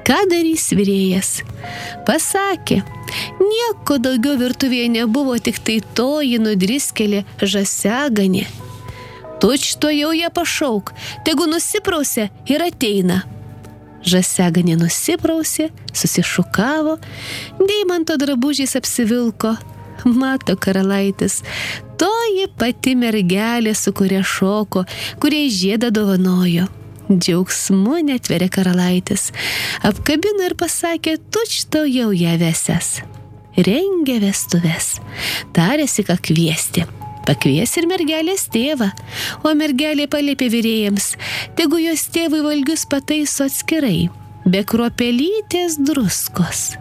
Ką darys virėjas? Pasakė, nieko daugiau virtuvėje nebuvo, tik tai toji nudriskelė žąsiaganė. Tučtuojau ją pašauk, tegu nusiprausia ir ateina. Žąsiaganė nusiprausė, susišukavo, deimanto drabužiais apsivilko. Mato karalaitis, toji pati mergelė, su kuria šoko, kuriai žiedą dovanojo. Džiaugsmu netveria karalaitis, apkabino ir pasakė, tučtuojau ją vesias. Rengė vestuves, tarėsi, ką kviesti. Pakvies ir mergelės tėvą, o mergelė paliepė virėjams, tegu jos tėvui valgius pataiso atskirai, be kruopelytės druskos.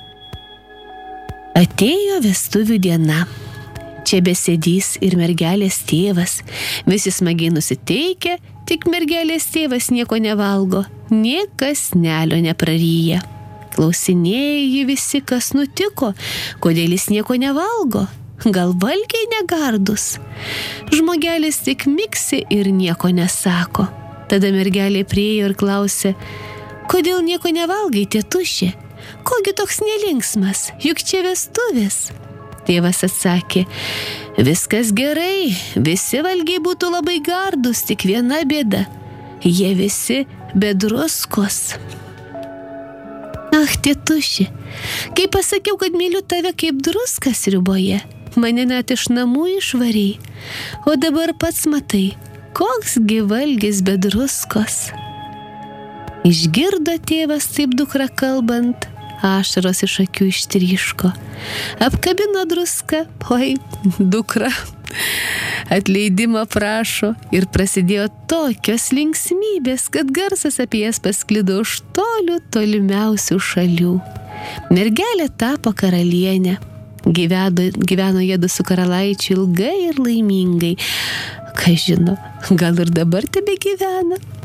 Atėjo vestuvių diena. Čia besėdys ir mergelės tėvas. Visi smagiai nusiteikia, tik mergelės tėvas nieko nevalgo, nė kąsnelio nepraryja. Klausinėja jį visi, kas nutiko, kodėl jis nieko nevalgo. Gal valgiai negardus? Žmogelis tik miksi ir nieko nesako. Tada mergelė priėjo ir klausė, kodėl nieko nevalgai, tėtuši? Kogi toks nelinksmas, juk čia vestuvės? Tėvas atsakė, viskas gerai, visi valgiai būtų labai gardus, tik viena bėda, jie visi be druskos. Ach, tėtuši, kai pasakiau, kad myliu tave kaip druską sriuboje, mane net iš namų išvarei, o dabar pats matai, koks gi valgis be druskos. Išgirdo tėvas taip dukrą kalbant, ašaros iš akių ištryško. Apkabino druską, oi, dukra, atleidimo prašo ir prasidėjo tokios linksmybės, kad garsas apie jas pasklido už tolimiausių šalių. Mergelė tapo karalienė. Gyveno jiedu su karalaičiu ilgai ir laimingai. Kas žino, gal ir dabar tebegyvena.